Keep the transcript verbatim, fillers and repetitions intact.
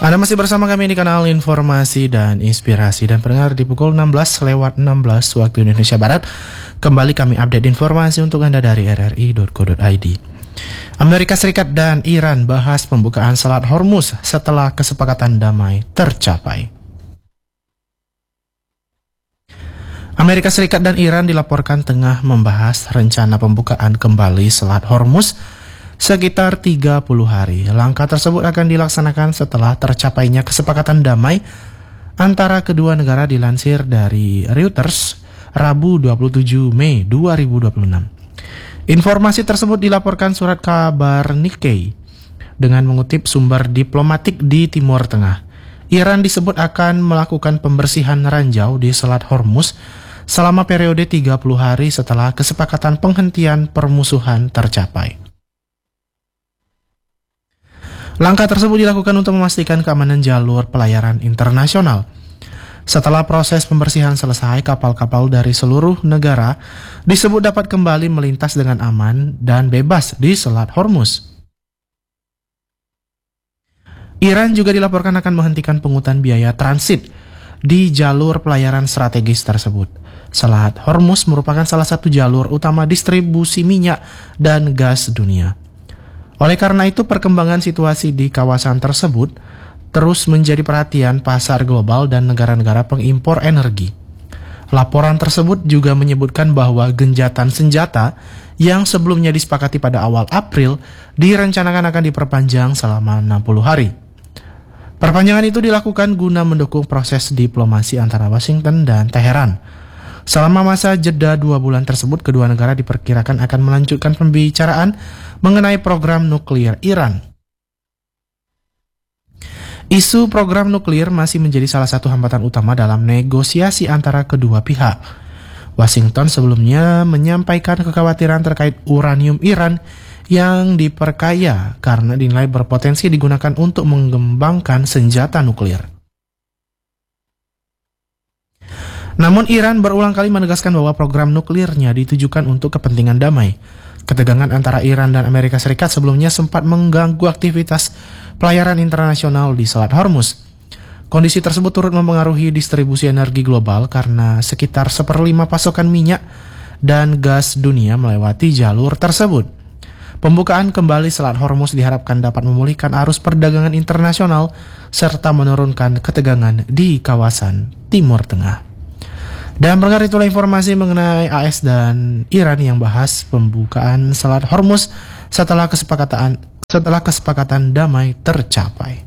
Anda masih bersama kami di kanal Informasi dan Inspirasi, dan pendengar di pukul enam belas lewat enam belas waktu Indonesia Barat. Kembali kami update informasi untuk Anda dari r r i dot co dot i d. Amerika Serikat dan Iran bahas pembukaan Selat Hormuz setelah kesepakatan damai tercapai. Amerika Serikat dan Iran dilaporkan tengah membahas rencana pembukaan kembali Selat Hormuz sekitar tiga puluh hari. Langkah tersebut akan dilaksanakan setelah tercapainya kesepakatan damai antara kedua negara, dilansir dari Reuters Rabu dua puluh tujuh Mei dua ribu dua puluh enam. Informasi tersebut dilaporkan surat kabar Nikkei dengan mengutip sumber diplomatik di Timur Tengah. Iran disebut akan melakukan pembersihan ranjau di Selat Hormuz selama periode tiga puluh hari setelah kesepakatan penghentian permusuhan tercapai. Langkah tersebut dilakukan untuk memastikan keamanan jalur pelayaran internasional. Setelah proses pembersihan selesai, kapal-kapal dari seluruh negara disebut dapat kembali melintas dengan aman dan bebas di Selat Hormuz. Iran juga dilaporkan akan menghentikan pungutan biaya transit di jalur pelayaran strategis tersebut. Selat Hormuz merupakan salah satu jalur utama distribusi minyak dan gas dunia. Oleh karena itu, perkembangan situasi di kawasan tersebut terus menjadi perhatian pasar global dan negara-negara pengimpor energi. Laporan tersebut juga menyebutkan bahwa genjatan senjata yang sebelumnya disepakati pada awal April direncanakan akan diperpanjang selama enam puluh hari. Perpanjangan itu dilakukan guna mendukung proses diplomasi antara Washington dan Teheran. Selama masa jeda dua bulan tersebut, kedua negara diperkirakan akan melanjutkan pembicaraan mengenai program nuklir Iran. Isu program nuklir masih menjadi salah satu hambatan utama dalam negosiasi antara kedua pihak. Washington sebelumnya menyampaikan kekhawatiran terkait uranium Iran yang diperkaya karena dinilai berpotensi digunakan untuk mengembangkan senjata nuklir. Namun Iran berulang kali menegaskan bahwa program nuklirnya ditujukan untuk kepentingan damai. Ketegangan antara Iran dan Amerika Serikat sebelumnya sempat mengganggu aktivitas pelayaran internasional di Selat Hormuz. Kondisi tersebut turut mempengaruhi distribusi energi global karena sekitar seperlima pasokan minyak dan gas dunia melewati jalur tersebut. Pembukaan kembali Selat Hormuz diharapkan dapat memulihkan arus perdagangan internasional serta menurunkan ketegangan di kawasan Timur Tengah. Dan pendengar, itulah informasi mengenai A S dan Iran yang bahas pembukaan Selat Hormuz setelah kesepakatan setelah kesepakatan damai tercapai.